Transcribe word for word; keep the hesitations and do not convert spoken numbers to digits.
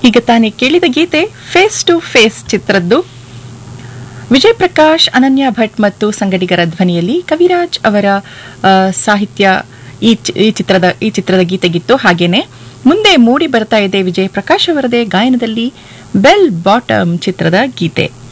ಈಗ ತಾನೇ ಕೇಳಿದ ಗೀತೆ face to face ಚಿತ್ರದ್ದು. Vijay Prakash, ಅನನ್ಯ ಭಟ್ ಮತ್ತು ಸಂಗಡಿಗರ ಧ್ವನಿಯಲ್ಲಿ ಕವಿರಾಜ್ ಅವರ ಸಾಹಿತ್ಯ ಈ ಈ ಚಿತ್ರದ ಈ ಚಿತ್ರದ ಗೀತೆಗಿತ್ತು. ಹಾಗೇನೆ ಮುಂದೆ ಮೂಡಿ ಬರ್ತಾ ಇದೆ ವಿಜಯ್ ಪ್ರಕಾಶ್ ಅವರದೇ ಗಾಯನದಲ್ಲಿ ಬೆಲ್ ಬಾಟಮ್ ಚಿತ್ರದ ಗೀತೆ.